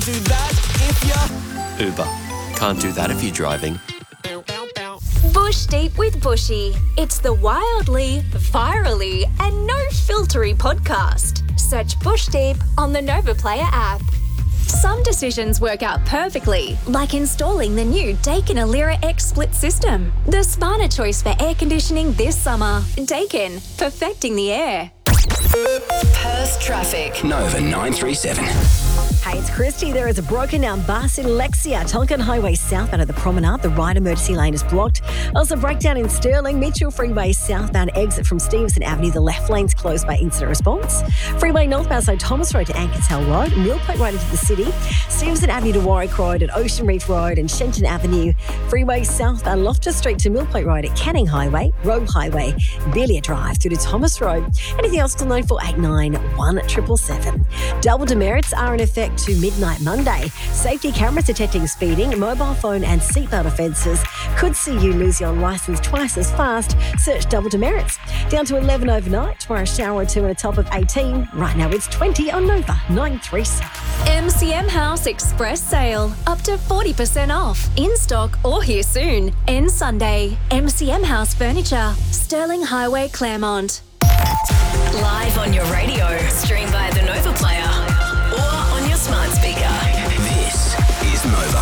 do that if you're... Uber. Can't do that if you're driving. Bush Deep with Bushy. It's the wildly, virally, and no-filtery podcast. Search Bush Deep on the Nova Player app. Some decisions work out perfectly, like installing the new Daikin Alira X split system. The smarter choice for air conditioning this summer. Daikin, perfecting the air. Perth traffic. Nova 937. Hey, it's Christy. There is a broken down bus in Lexia, Tonkin Highway southbound of the Promenade. The right emergency lane is blocked. Also, breakdown in Stirling, Mitchell Freeway southbound exit from Stevenson Avenue. The left lane's closed by incident response. Freeway northbound, so Thomas Road to Anchors Hill Road, Millpoint Road into the city, Stevenson Avenue to Warwick Road and Ocean Reef Road and Shenton Avenue. Freeway southbound, Loftus Street to Millpoint Road at Canning Highway, Road Highway, Belia Drive through to Thomas Road. Anything else, call 9489 1777. Double demerits are in effect to midnight Monday. Safety cameras detecting speeding, mobile phone and seatbelt offences could see you lose your licence twice as fast. Search double demerits. Down to 11 overnight. Tomorrow, shower or two and a top of 18. Right now it's 20 on Nova 937. MCM House Express Sale. Up to 40% off. In stock or here soon. End Sunday. MCM House Furniture. Stirling Highway, Claremont. Live on your radio. Stream via the Nova Player or on your smart speaker. This is Nova.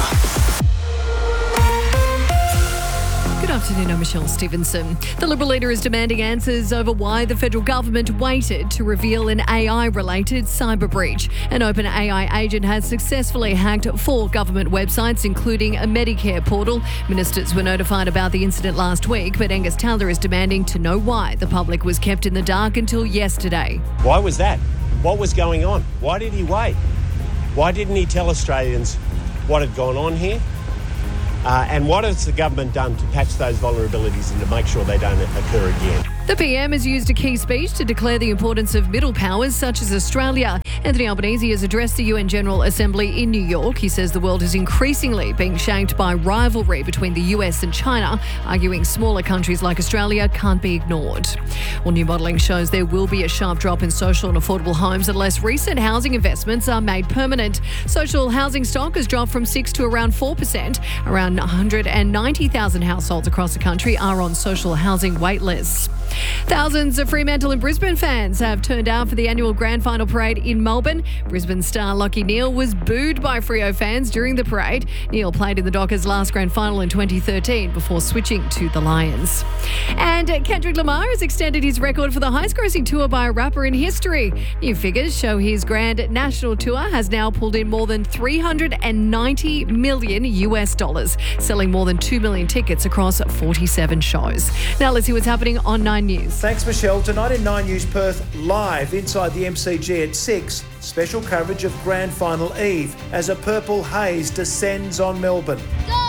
Good afternoon, I'm Michelle Stevenson. The Liberal leader is demanding answers over why the federal government waited to reveal an AI-related cyber breach. An OpenAI agent has successfully hacked 4 government websites, including a Medicare portal. Ministers were notified about the incident last week, but Angus Taylor is demanding to know why the public was kept in the dark until yesterday. Why was that? What was going on? Why did he wait? Why didn't he tell Australians what had gone on here? And what has the government done to patch those vulnerabilities and to make sure they don't occur again? The PM has used a key speech to declare the importance of middle powers such as Australia. Anthony Albanese has addressed the UN General Assembly in New York. He says the world is increasingly being shaped by rivalry between the US and China, arguing smaller countries like Australia can't be ignored. Well, new modelling shows there will be a sharp drop in social and affordable homes unless recent housing investments are made permanent. Social housing stock has dropped from 6 to around 4%. Around 190,000 households across the country are on social housing wait lists. Thousands of Fremantle and Brisbane fans have turned out for the annual Grand Final parade in Melbourne. Brisbane star Lachie Neale was booed by Freo fans during the parade. Neale played in the Dockers' last Grand Final in 2013 before switching to the Lions. And Kendrick Lamar has extended his record for the highest-grossing tour by a rapper in history. New figures show his grand national tour has now pulled in more than $390 million, selling more than 2 million tickets across 47 shows. Now let's see what's happening on 9 News. Thanks, Michelle. Tonight in 9 News Perth, live inside the MCG at 6, special coverage of Grand Final Eve as a purple haze descends on Melbourne.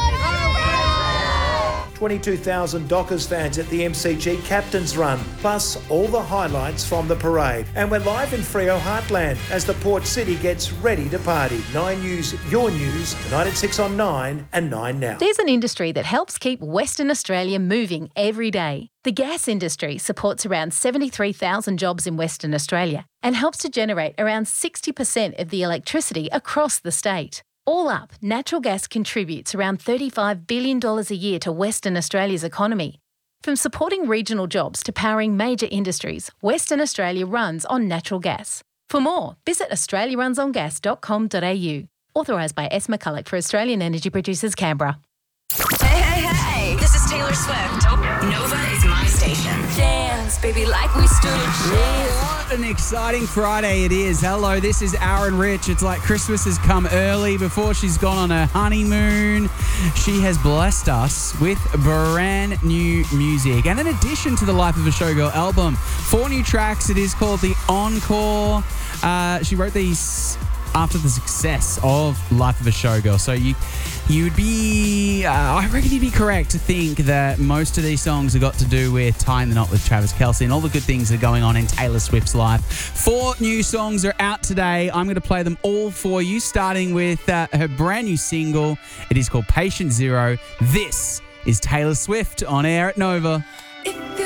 22,000 Dockers fans at the MCG Captain's Run, plus all the highlights from the parade. And we're live in Freo Heartland as the Port City gets ready to party. 9 News, your news, tonight at 6 on 9 and 9 now. There's an industry that helps keep Western Australia moving every day. The gas industry supports around 73,000 jobs in Western Australia and helps to generate around 60% of the electricity across the state. All up, natural gas contributes around $35 billion a year to Western Australia's economy. From supporting regional jobs to powering major industries, Western Australia runs on natural gas. For more, visit australiarunsongas.com.au. Authorised by S. McCulloch for Australian Energy Producers, Canberra. Hey, this is Taylor Swift. Nova is my station. Dance, baby, like we stood chance. What an exciting Friday it is. Hello, this is Aaron Rich. It's like Christmas has come early before she's gone on her honeymoon. She has blessed us with brand new music. And in addition to the Life of a Showgirl album, 4 new tracks. It is called The Encore. She wrote these after the success of Life of a Showgirl. So you'd be, I reckon you'd be correct to think that most of these songs have got to do with tying the knot with Travis Kelce and all the good things that are going on in Taylor Swift's life. 4 new songs are out today. I'm going to play them all for you, starting with her brand new single. It is called Patient Zero. This is Taylor Swift on air at Nova.